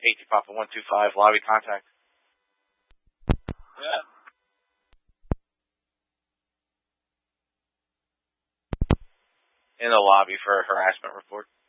AT Papa 125 lobby contact. Yeah. In the lobby for a harassment report.